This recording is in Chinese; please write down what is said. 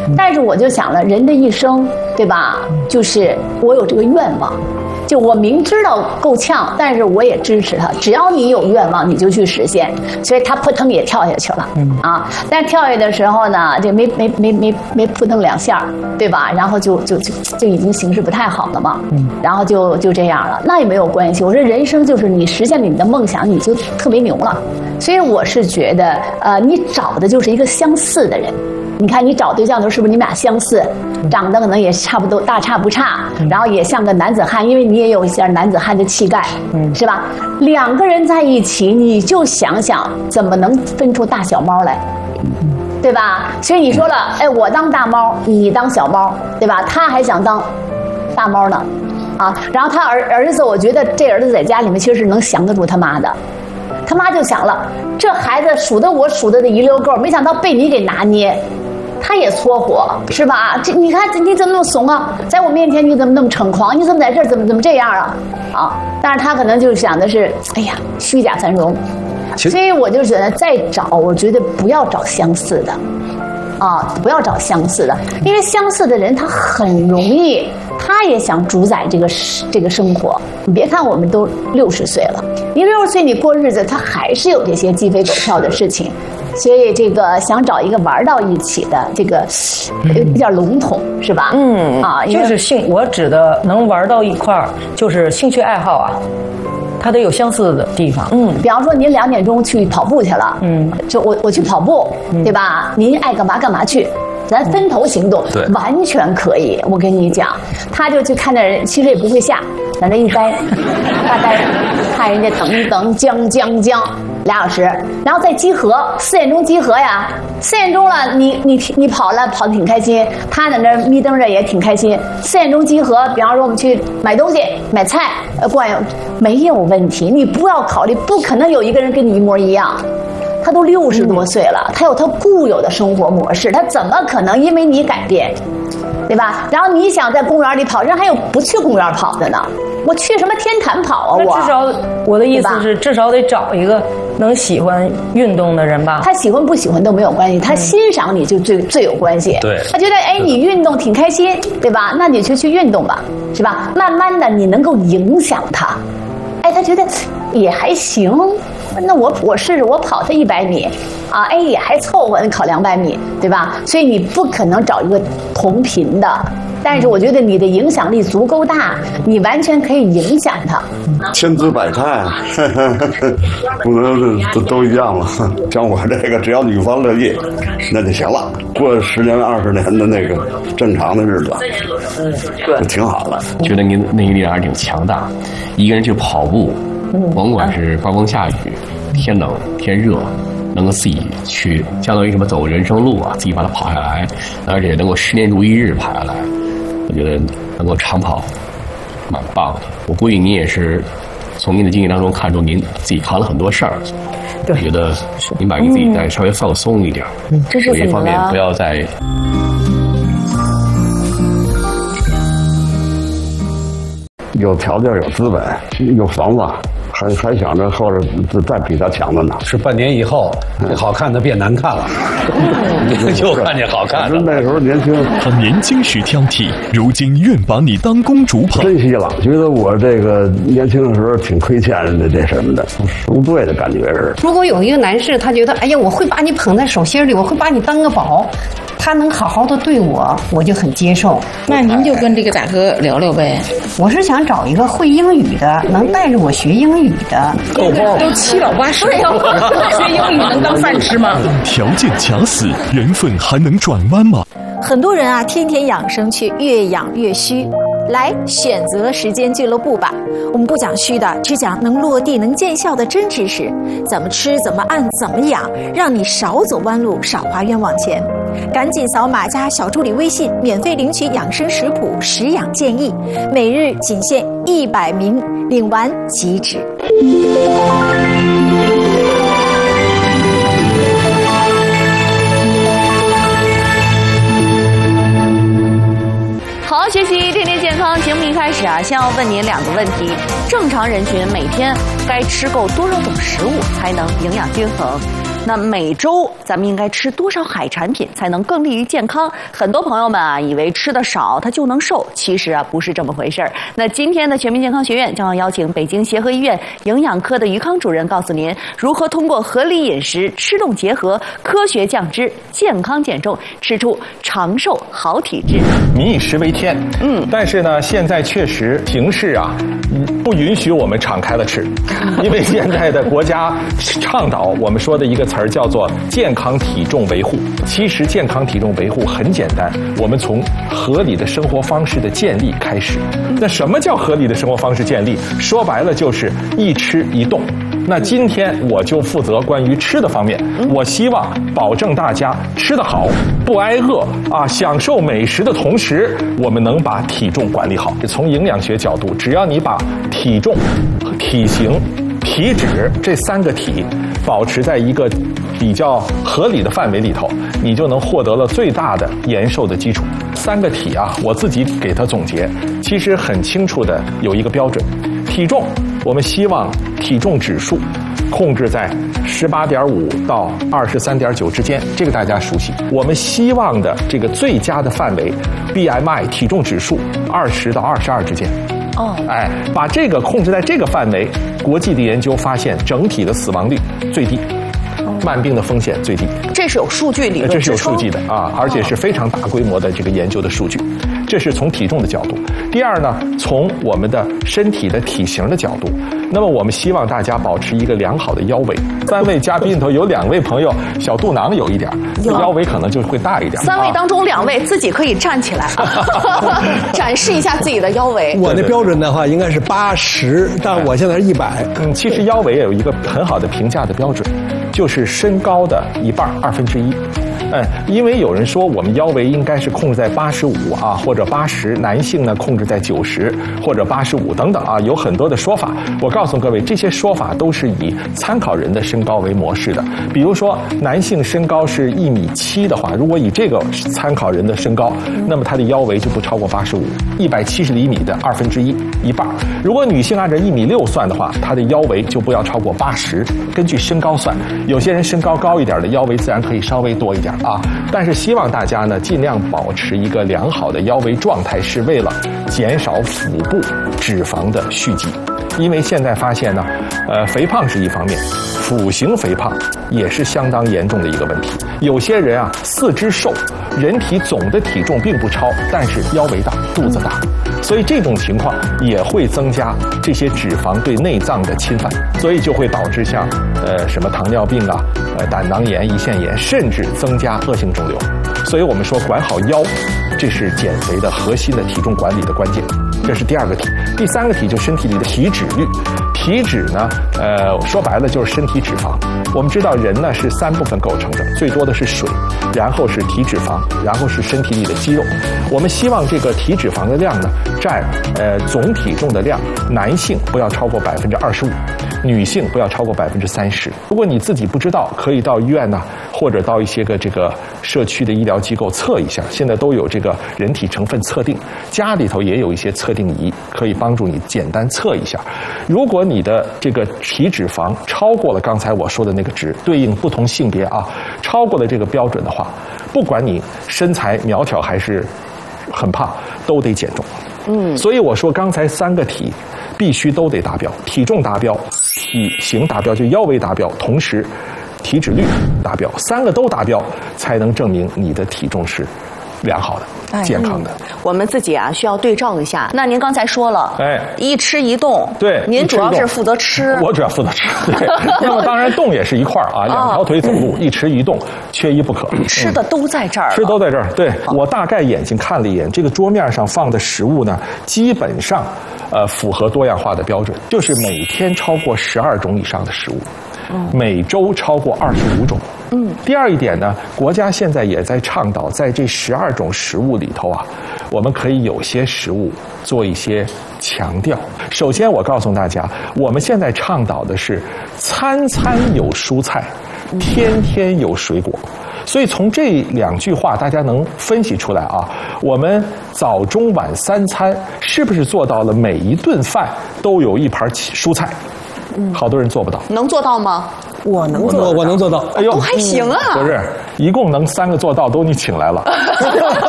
但是我就想了，人的一生，对吧？就是我有这个愿望。就我明知道够呛，但是我也支持他。只要你有愿望，你就去实现。所以他扑腾也跳下去了，但是跳下去的时候呢，这没扑腾2下，对吧？然后就已经形势不太好了嘛，然后就这样了。那也没有关系。我说人生就是你实现了你的梦想，你就特别牛了。所以我是觉得，你找的就是一个相似的人。你看，你找对象的时候，是不是你们俩相似，长得可能也差不多，大差不差，然后也像个男子汉，因为你也有一些男子汉的气概，是吧？2个人在一起，你就想想怎么能分出大小猫来，对吧？所以你说了，哎，我当大猫，你当小猫，对吧？他还想当大猫呢，然后他儿子，我觉得这儿子在家里面其实是能降得住他妈的。他妈就想了，这孩子数的一溜够，没想到被你给拿捏，他也搓火，是吧？这你看你怎么那么怂啊？在我面前你怎么那么逞狂？你怎么在这儿怎么这样啊？但是他可能就想的是，哎呀，虚假繁荣。所以我就觉得再找，我觉得不要找相似的，不要找相似的，因为相似的人他很容易，他也想主宰这个生活。你别看我们都60岁了，你60岁你过日子，他还是有这些鸡飞狗跳的事情。所以这个想找一个玩到一起的，这个比较笼统，是吧？ 就是我指的能玩到一块儿，就是兴趣爱好啊。他得有相似的地方， 比方说您2点钟去跑步去了，就我去跑步，对吧？您爱干嘛干嘛去，咱分头行动，完全可以。我跟你讲，他就去看那人，其实也不会下，在那一待，大待，看人家等一等，将2小时，然后再集合，4点钟集合呀。4点钟了，你跑得挺开心，他在那眯瞪着也挺开心。4点钟集合，比方说我们去买东西、买菜，没有问题。你不要考虑，不可能有一个人跟你一模一样。他都60多岁了，他有他固有的生活模式，他怎么可能因为你改变，对吧？然后你想在公园里跑，人还有不去公园跑的呢。我去什么天坛跑啊？ 至少我的意思是，至少得找一个能喜欢运动的人吧。 他喜欢不喜欢都没有关系，他欣赏你就最有关系。 对， 他觉得哎你运动挺开心，对吧？那你就去运动吧，是吧？慢慢的你能够影响他，哎，他觉得也还行。那我试试，我跑他100米，哎也还凑合，跑200米，对吧？所以你不可能找一个同频的。但是我觉得你的影响力足够大，你完全可以影响他。 千姿百态，不能都一样了。像我这个，只要女方乐意，那就行了。过10年20年的那个正常的日子，就挺好的。 觉得您内力量还是挺强大。一个人去跑步，甭管是刮风下雨、天冷天热。能够自己去，相当于什么走人生路啊，自己把它跑下来，而且能够10年如一日跑下来，我觉得能够长跑，蛮棒的。我估计您也是从您的经历当中看出您自己扛了很多事儿，我觉得您把您自己再稍微放松一点， 这是有一方面不要再。 有条件、有资本、有房子。还想着后边再比他强的呢。 是半年以后，好看的变难看了，就看见好看的。 那时候年轻， 他年轻时挑剔，如今愿把你当公主捧。 珍惜了，觉得我这个年轻的时候挺亏欠人的，这什么的，赎罪的感觉是。 如果有一个男士，他觉得，哎呀，我会把你捧在手心里，我会把你当个宝。他能好好的对我，我就很接受。 那您就跟这个大哥聊聊呗。 我是想找一个会英语的，能带着我学英语的。 都7老8十了，学英语能当饭吃吗？ 条件卡死，缘分还能转弯吗？ 很多人啊，天天养生却越养越虚。来选择时间俱乐部吧，我们不讲虚的，只讲能落地能见效的真知识，怎么吃怎么按怎么养，让你少走弯路少花冤枉钱。赶紧扫码加小助理微信，免费领取养生食谱食养建议，每日仅限100名，领完即止。 好好学习，天天健康。节目一开始啊，先要问您2个问题：正常人群每天该吃够多少种食物才能营养均衡？ 那每周咱们应该吃多少海产品才能更利于健康？很多朋友们啊，以为吃的少它就能瘦，其实啊不是这么回事儿。那今天的全民健康学院将要邀请北京协和医院营养科的于康主任告诉您，如何通过合理饮食、吃动结合、科学降脂、健康减重，吃出长寿好体质。 民以食为天，但是呢，现在确实形势啊，不允许我们敞开了吃，因为现在的国家倡导我们说的一个词儿叫做健康体重维护。其实健康体重维护很简单，我们从合理的生活方式的建立开始。那什么叫合理的生活方式建立？说白了就是一吃一动。那今天我就负责关于吃的方面，我希望保证大家吃得好，不挨饿啊，享受美食的同时，我们能把体重管理好。从营养学角度，只要你把体重、体型、体脂这3个体保持在一个比较合理的范围里头，你就能获得了最大的延寿的基础。3个体啊，我自己给它总结，其实很清楚的有一个标准。体重，我们希望体重指数控制在18.5到23.9之间，这个大家熟悉。我们希望的这个最佳的范围 ，BMI 体重指数20到22之间。把这个控制在这个范围，国际的研究发现整体的死亡率最低，慢病的风险最低。 这是有数据理论支撑， 这是有数据的啊，而且是非常大规模的这个研究的数据。这是从体重的角度。第二呢，从我们的身体的体型的角度，那么我们希望大家保持一个良好的腰围。3位嘉宾里头有2位朋友小肚囊有一点，腰围可能就会大一点。 3位当中2位自己可以站起来，展示一下自己的腰围。 我的标准的话应该是80，但我现在是100。 其实腰围也有一个很好的评价的标准，就是身高的1半1/2。因为有人说我们腰围应该是控制在85啊，或者80，男性呢控制在90或者85等等啊，有很多的说法。我告诉各位，这些说法都是以参考人的身高为模式的。比如说，男性身高是1.7米的话，如果以这个参考人的身高，那么他的腰围就不超过85，170厘米的1/2，一半。如果女性按照1.6米算的话，她的腰围就不要超过80。根据身高算，有些人身高高一点的腰围自然可以稍微多一点啊，但是希望大家呢尽量保持一个良好的腰围状态，是为了减少腹部脂肪的蓄积。因为现在发现呢，肥胖是一方面，腹型肥胖也是相当严重的一个问题。有些人啊，四肢瘦，人体总的体重并不超，但是腰围大，肚子大，所以这种情况也会增加这些脂肪对内脏的侵犯，所以就会导致像什么糖尿病啊、胆囊炎、胰腺炎，甚至增加恶性肿瘤。所以我们说管好腰，这是减肥的核心的体重管理的关键。这是第2个体。第3个体就身体里的体脂率。体脂呢，说白了就是身体脂肪。我们知道人呢是3部分构成的，最多的是水，然后是体脂肪，然后是身体里的肌肉。我们希望这个体脂肪的量呢占总体重的量，男性不要超过25%，女性不要超过30%。如果你自己不知道，可以到医院呢，或者到一些个这个社区的医疗机构测一下，现在都有这个人体成分测定，家里头也有一些测定仪，可以帮助你简单测一下。如果你的这个体脂肪超过了刚才我说的那个值，对应不同性别啊，超过了这个标准的话，不管你身材苗条还是很胖，都得减重。所以我说刚才3个体必须都得达标，体重达标，体型达标，就腰围达标，同时体脂率达标，3个都达标，才能证明你的体重是良好的、健康的。 我们自己啊需要对照一下。那您刚才说了，一吃一动， 对， 您主要是负责吃， 我主要负责吃。对，那么当然动也是一块啊，2条腿走路，一吃一动，缺一不可。 吃的都在这儿， 吃都在这儿。对，我大概眼睛看了一眼，这个桌面上放的食物呢，基本上符合多样化的标准，就是每天超过12种以上的食物。每周超过25种。第二一点呢，国家现在也在倡导，在这12种食物里头啊，我们可以有些食物做一些强调。首先，我告诉大家，我们现在倡导的是餐餐有蔬菜，天天有水果。所以从这2句话，大家能分析出来啊，我们早中晚3餐是不是做到了每一顿饭都有一盘蔬菜？好多人做不到。 能做到吗？ 我能做到， 我能做到。 哎呦， 都还行啊。 不是，一共能3个做到，都你请来了。